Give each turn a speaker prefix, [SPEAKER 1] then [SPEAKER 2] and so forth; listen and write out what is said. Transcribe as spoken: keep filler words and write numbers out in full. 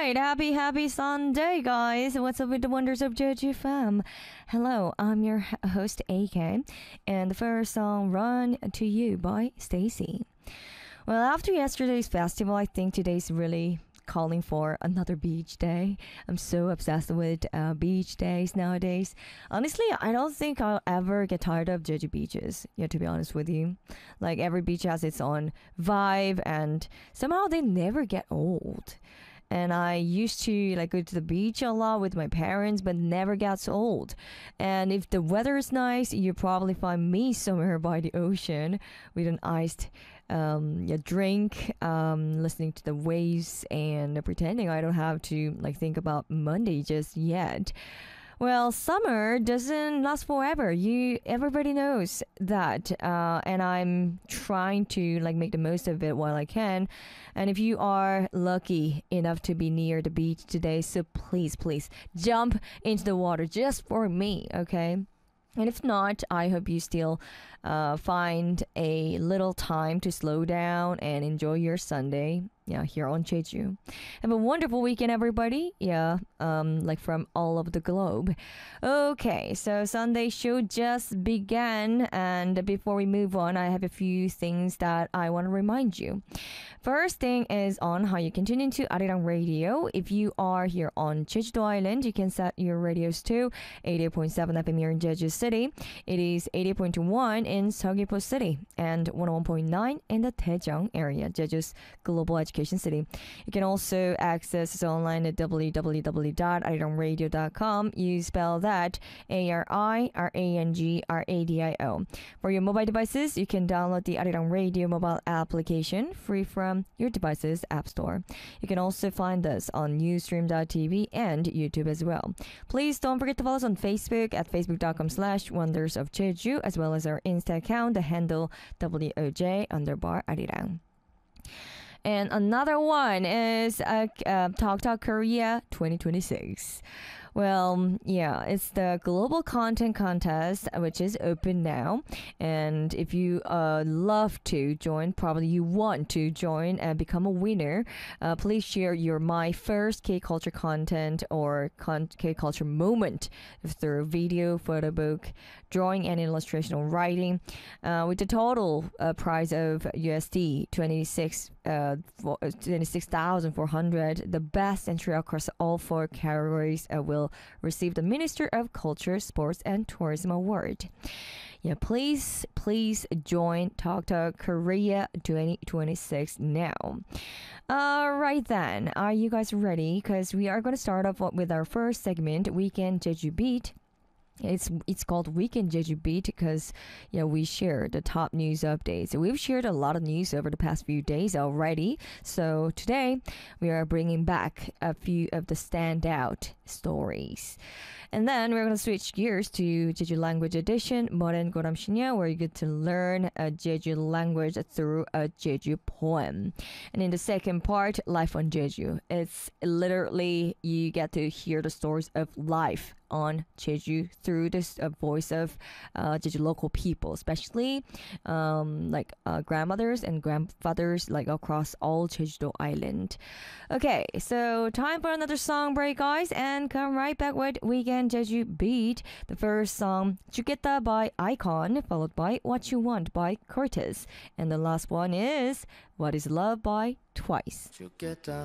[SPEAKER 1] right, happy, happy Sunday, guys. What's up with the wonders of Jeju fam? Hello, I'm your h- host, A K, and the first song, Run to You by Stacy. Well, after yesterday's festival, I think today's really calling for another beach day. I'm so obsessed with uh, beach days nowadays. Honestly, I don't think I'll ever get tired of Jeju beaches. Yeah, to be honest with you, like every beach has its own vibe, and somehow they never get old. And I used to like go to the beach a lot with my parents, but never gets old. And if the weather is nice, you probably find me somewhere by the ocean with an iced um, yeah, drink, um, listening to the waves and pretending I don't have to like think about Monday just yet. Well, summer doesn't last forever. You, everybody knows that, uh, and I'm trying to like make the most of it while I can. And if you are lucky enough to be near the beach today, so please, please jump into the water just for me, okay? And if not, I hope you still uh, find a little time to slow down and enjoy your Sunday. Yeah, here on Jeju. Have a wonderful weekend, everybody. Yeah, um, like from all over the globe. Okay, so Sunday show just began, and before we move on, I have a few things that I want to remind you. First thing is on how you can tune into Arirang Radio. If you are here on Jeju Island, you can set your radios to eighty-eight point seven F M here in Jeju City. It is eighty-eight point one in Seogwipo City and one oh one point nine in the Daejeong area, Jeju's global education city. You can also access us online at w w w dot arirang radio dot com. You spell that A R I R A N G R A D I O. For your mobile devices, you can download the Arirang Radio mobile application free from your device's app store. You can also find us on newsstream dot t v and YouTube as well. Please don't forget to follow us on Facebook at facebook dot com slash wonders of Jeju, as well as our Insta account, the handle W O J underbar Arirang. And another one is uh, uh, Talk Talk Korea twenty twenty-six. Well, yeah, it's the Global Content Contest, which is open now. And if you uh, love to join, probably you want to join and become a winner, uh, please share your My First K-Culture content or con- K-Culture moment through video, photo book, drawing, and illustration or writing, uh, with the total uh, prize of U S D twenty-six uh, twenty-six thousand four hundred. The best entry across all four categories uh, will receive the Minister of Culture, Sports, and Tourism Award. Yeah, please, please join Talk Talk Korea twenty twenty-six now. All right then, are you guys ready? Because we are going to start off with our first segment, Weekend Jeju Beat. It's it's called Weekend Jeju Beat because yeah, we share the top news updates. We've shared a lot of news over the past few days already. So today we are bringing back a few of the standout stories. And then we're going to switch gears to Jeju Language Edition, Modern Goram Shinya, where you get to learn a Jeju language through a Jeju poem. And in the second part, Life on Jeju. It's literally, you get to hear the stories of life on Jeju through this uh, voice of uh, Jeju local people, especially um, like uh, grandmothers and grandfathers like across all Jeju Island. Okay, so time for another song break, guys, and come right back with Weekend Jeju Beat. The first song, Juketa by Icon, followed by What You Want by Curtis, and the last one is What Is Love by Twice.
[SPEAKER 2] 죽겠다